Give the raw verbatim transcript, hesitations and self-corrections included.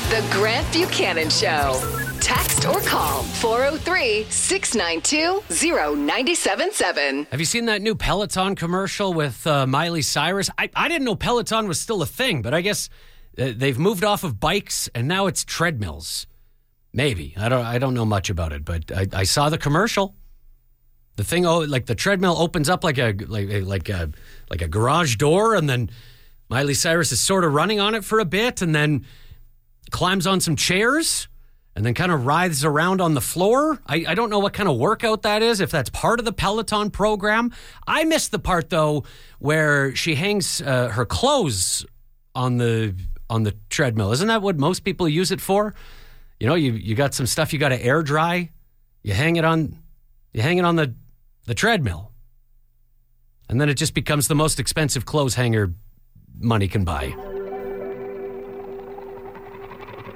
The Grant Buchanan Show. Text or call four oh three, six nine two, oh nine seven seven. Have you seen that new Peloton commercial with uh, Miley Cyrus? I, I didn't know Peloton was still a thing, but I guess uh, they've moved off of bikes and now it's treadmills. Maybe. I don't I don't know much about it, but I, I saw the commercial. The thing, oh, like the treadmill opens up like a like like a like a garage door, and then Miley Cyrus is sort of running on it for a bit, and then climbs on some chairs, and then kind of writhes around on the floor. I, I don't know what kind of workout that is, if that's part of the Peloton program. I missed the part, though, where she hangs uh, her clothes on the on the treadmill. Isn't that what most people use it for? You know, you you got some stuff you got to air dry. You hang it on, you hang it on the, the treadmill. And then it just becomes the most expensive clothes hanger money can buy.